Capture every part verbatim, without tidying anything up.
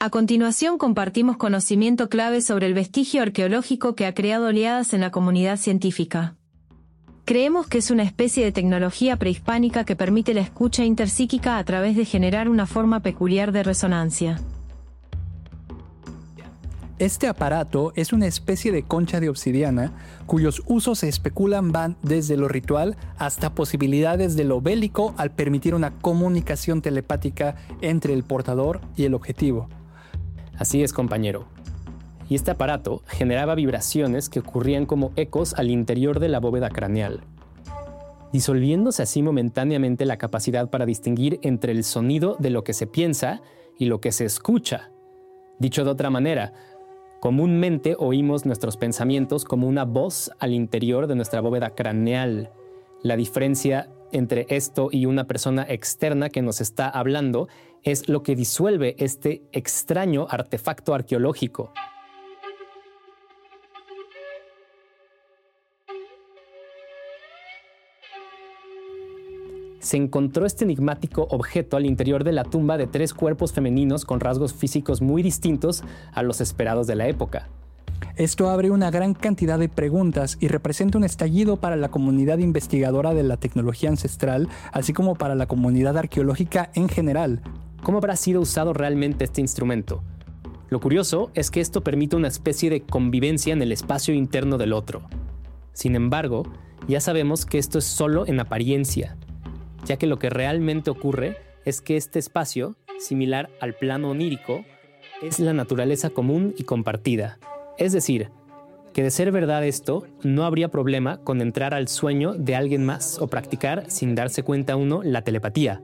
A continuación compartimos conocimiento clave sobre el vestigio arqueológico que ha creado oleadas en la comunidad científica. Creemos que es una especie de tecnología prehispánica que permite la escucha interpsíquica a través de generar una forma peculiar de resonancia. Este aparato es una especie de concha de obsidiana cuyos usos se especulan van desde lo ritual hasta posibilidades de lo bélico al permitir una comunicación telepática entre el portador y el objetivo. Así es, compañero. Y este aparato generaba vibraciones que ocurrían como ecos al interior de la bóveda craneal, disolviéndose así momentáneamente la capacidad para distinguir entre el sonido de lo que se piensa y lo que se escucha. Dicho de otra manera, comúnmente oímos nuestros pensamientos como una voz al interior de nuestra bóveda craneal. La diferencia entre esto y una persona externa que nos está hablando es lo que disuelve este extraño artefacto arqueológico. Se encontró este enigmático objeto al interior de la tumba de tres cuerpos femeninos con rasgos físicos muy distintos a los esperados de la época. Esto abre una gran cantidad de preguntas y representa un estallido para la comunidad investigadora de la tecnología ancestral, así como para la comunidad arqueológica en general. ¿Cómo habrá sido usado realmente este instrumento? Lo curioso es que esto permite una especie de convivencia en el espacio interno del otro. Sin embargo, ya sabemos que esto es solo en apariencia, ya que lo que realmente ocurre es que este espacio, similar al plano onírico, es la naturaleza común y compartida. Es decir, que de ser verdad esto, no habría problema con entrar al sueño de alguien más o practicar sin darse cuenta uno la telepatía.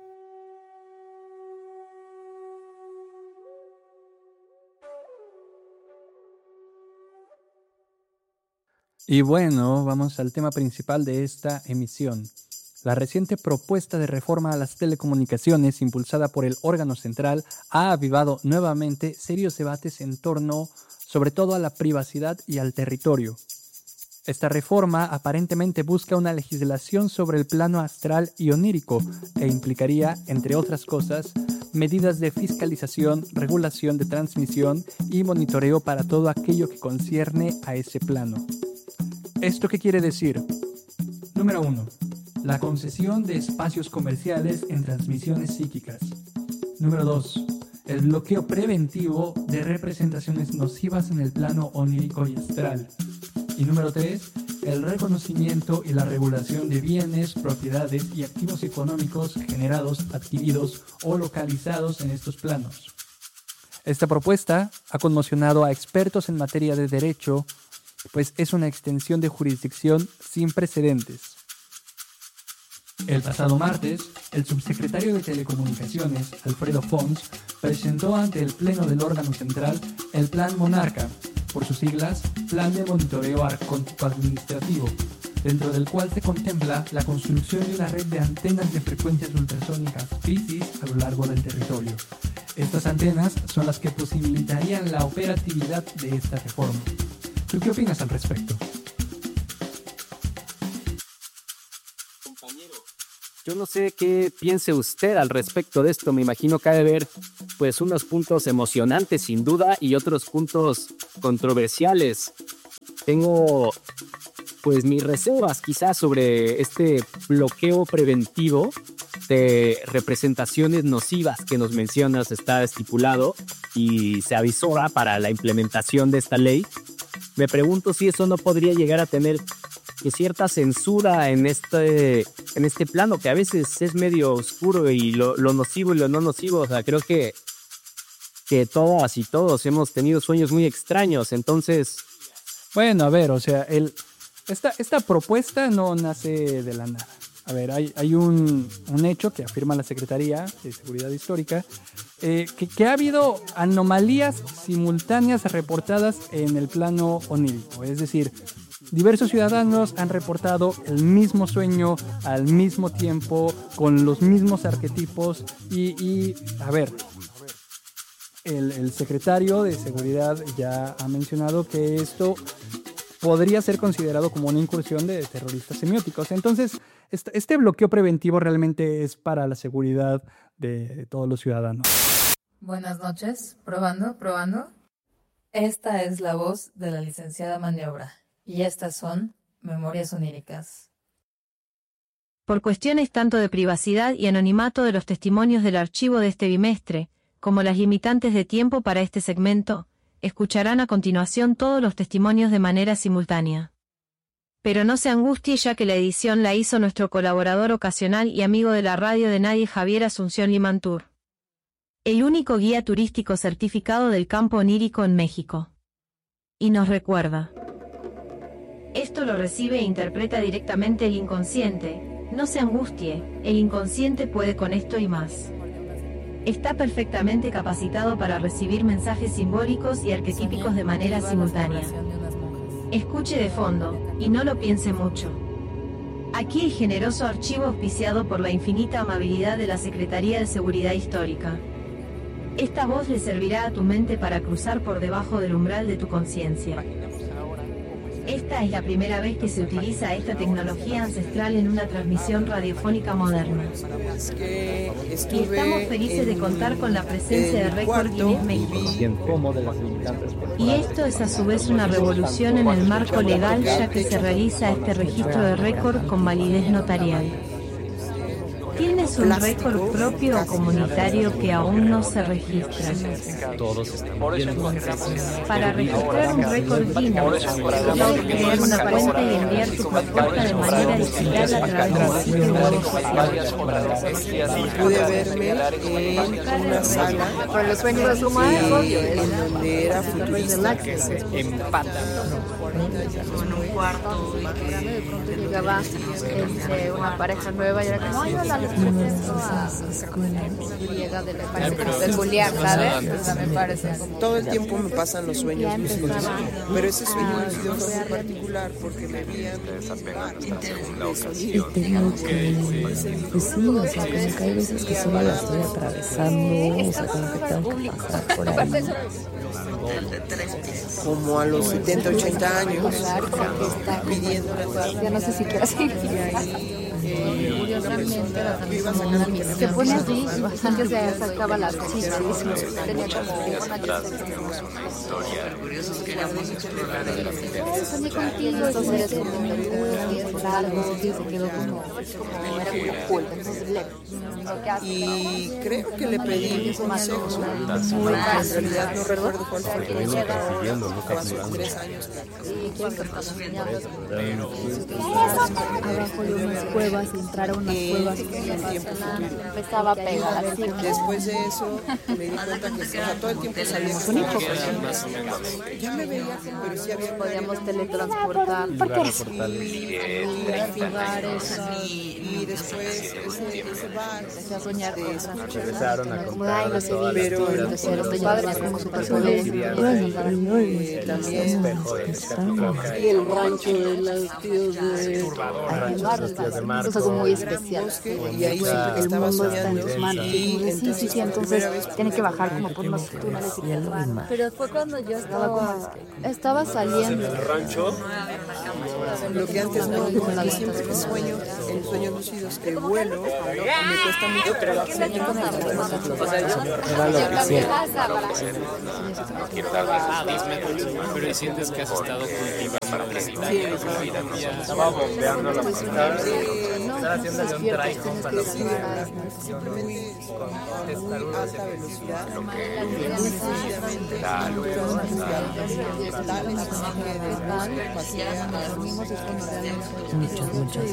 Y bueno, vamos al tema principal de esta emisión. La reciente propuesta de reforma a las telecomunicaciones impulsada por el órgano central ha avivado nuevamente serios debates en torno sobre todo a la privacidad y al territorio. Esta reforma aparentemente busca una legislación sobre el plano astral y onírico e implicaría, entre otras cosas, medidas de fiscalización, regulación de transmisión y monitoreo para todo aquello que concierne a ese plano. ¿Esto qué quiere decir? Número uno. La concesión de espacios comerciales en transmisiones psíquicas. Número dos. El bloqueo preventivo de representaciones nocivas en el plano onírico y astral. Y número tres. El reconocimiento y la regulación de bienes, propiedades y activos económicos generados, adquiridos o localizados en estos planos. Esta propuesta ha conmocionado a expertos en materia de derecho, pues es una extensión de jurisdicción sin precedentes. El pasado martes, el subsecretario de Telecomunicaciones, Alfredo Pons, presentó ante el Pleno del órgano central el Plan Monarca, por sus siglas, Plan de Monitoreo Administrativo, dentro del cual se contempla la construcción de una red de antenas de frecuencias ultrasónicas PISIS a lo largo del territorio. Estas antenas son las que posibilitarían la operatividad de esta reforma. ¿Tú qué opinas al respecto? Yo no sé qué piense usted al respecto de esto. Me imagino que ha de haber pues, unos puntos emocionantes sin duda y otros puntos controversiales. Tengo pues mis reservas quizás sobre este bloqueo preventivo de representaciones nocivas que nos mencionas está estipulado y se avisora para la implementación de esta ley. Me pregunto si eso no podría llegar a tener que cierta censura en este, en este plano, que a veces es medio oscuro y lo, lo nocivo y lo no nocivo. O sea, creo que, que todas y todos hemos tenido sueños muy extraños, entonces... Bueno, a ver, o sea, el, esta, esta propuesta no nace de la nada. A ver, hay, hay un, un hecho que afirma la Secretaría de Seguridad Histórica, eh, que, que ha habido anomalías simultáneas reportadas en el plano onírico, es decir... Diversos ciudadanos han reportado el mismo sueño al mismo tiempo, con los mismos arquetipos y, y a ver, el, el secretario de Seguridad ya ha mencionado que esto podría ser considerado como una incursión de terroristas semióticos. Entonces, este, este bloqueo preventivo realmente es para la seguridad de, de todos los ciudadanos. Buenas noches, probando, probando. Esta es la voz de la licenciada Maniobra y estas son Memorias Oníricas. Por cuestiones tanto de privacidad y anonimato de los testimonios del archivo de este bimestre, como las limitantes de tiempo para este segmento, escucharán a continuación todos los testimonios de manera simultánea. Pero no se angustie, ya que la edición la hizo nuestro colaborador ocasional y amigo de la radio de nadie, Javier Asunción Limantur, el único guía turístico certificado del campo onírico en México. Y nos recuerda: esto lo recibe e interpreta directamente el inconsciente. No se angustie, el inconsciente puede con esto y más. Está perfectamente capacitado para recibir mensajes simbólicos y arquetípicos de manera simultánea. Escuche de fondo, y no lo piense mucho. Aquí el generoso archivo auspiciado por la infinita amabilidad de la Secretaría de Seguridad Histórica. Esta voz le servirá a tu mente para cruzar por debajo del umbral de tu conciencia. Esta es la primera vez que se utiliza esta tecnología ancestral en una transmisión radiofónica moderna. Y estamos felices de contar con la presencia de Récord Guinness México. Y esto es a su vez una revolución en el marco legal, ya que se realiza este registro de récord con validez notarial. ¿Tienes un récord propio o comunitario que aún no se registra? Para registrar un récord Guinness, puedes crear una cuenta y enviar tu propuesta de manera digital a través del sitio web oficial. Pude verme en una sala por los sueños de su madre, en donde era futurista. Empatan. En un cuarto y que de pronto llegaba este, una pareja nueva y era como, ay, hola, les presento a griega de la pareja del Julián, ¿sabes? O sea, me parece como... Todo el tiempo me pasan los sueños lúcidos, pero ese sueño lúcido fue muy particular porque me vi en y tengo que, pues sí, o sea, como que hay veces que solo la estoy atravesando, o sea, como que tengo que pasar por ahí. Como a los setenta, ochenta años, pidiendo ya no sé si quiero seguir. Curiosamente era también como una misión. Se pone así, antes se sacaba las cositas. Tenía como una curiosos queríamos explorar el soñé contigo, entonces eres como largo, se quedó como, era muy cool, entonces le y creo que le pedí consejos, en realidad no recuerdo cuál fue, hace tres años. Abajo de unas cuevas, entrar a unas cuevas, empezaba a pegar. Después de eso me di cuenta que o sea, todo el tiempo salía con ya me veía, pero sí había podíamos teletransportar y reactivar eso y después ese, ese bar empecé a soñar cosas Empezaron a como ay los he visto pero los hicieron de padres como superpoderes también y el rancho de los tíos de es algo muy especial y ahí el estaba mundo está en soñando tus manos sí sí sí entonces tiene que bajar como por unos túneles pero fue cuando yo estaba estaba saliendo lo que antes no, porque siempre que sueño en sueños lúcidos que vuelo me cuesta mucho trabajo Era lo que sí. pero sientes que has estado cultivando Estaba bombeando la pantalla. Estar haciéndole un drive con simplemente muy alta velocidad muchas, muchas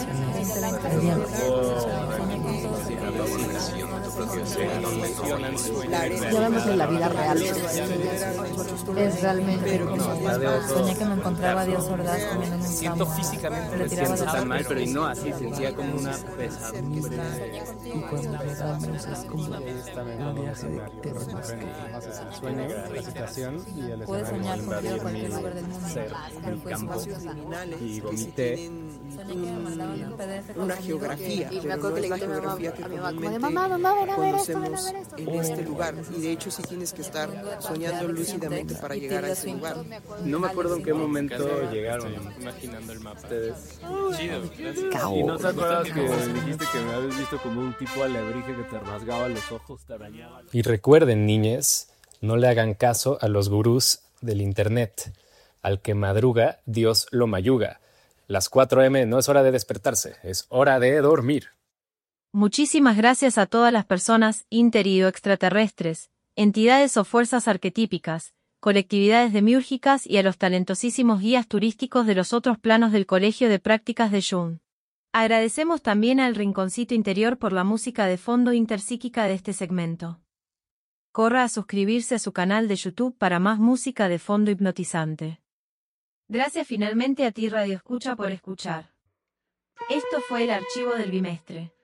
ya vemos en la vida real es realmente soñé que me encontraba a Dios Ordaz comiendo en un Siento campo físicamente le me tiraba siento de tan mal, pero y no así, sentía como una pesadumbre. y cuando llegamos es como un viaje de eternos El sueño, la situación y el puedes soñar con Dios en cualquier lugar del mundo Ser pero en fue campo su y vomité. una geografía, Y me pero acuerdo no que es le la dije a mi mamá, geografía que a mi mamá, como de, comúnmente mamá, mamá, ven a ver esto, ven a conocemos ver esto. en este lugar. Y de hecho sí tienes que estar soñando lúcidamente para llegar a ese lugar. No me acuerdo en qué momento llegaron. Imaginando el mapa. Ustedes. Chido. ¿Y no te acuerdas que dijiste que me habías visto como un tipo alebrije que te rasgaba los ojos, te arañaba? Y recuerden, niñes, no le hagan caso a los gurús del internet. Al que madruga, Dios lo mayuga. Las cuatro eme no es hora de despertarse, es hora de dormir. Muchísimas gracias a todas las personas inter y o extraterrestres, entidades o fuerzas arquetípicas, colectividades demiúrgicas y a los talentosísimos guías turísticos de los otros planos del Colegio de Prácticas de Jung. Agradecemos también al Rinconcito Interior por la música de fondo interpsíquica de este segmento. Corra a suscribirse a su canal de YouTube para más música de fondo hipnotizante. Gracias finalmente a ti Radio Escucha por escuchar. Esto fue el archivo del bimestre.